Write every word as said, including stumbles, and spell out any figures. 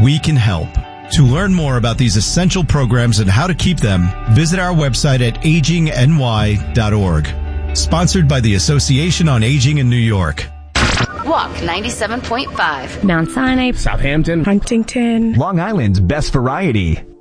we can help. To learn more about these essential programs and how to keep them, visit our website at aging n y dot org. Sponsored by the Association on Aging in New York. Walk ninety-seven point five. Mount Sinai. Southampton. Huntington. Long Island's best variety.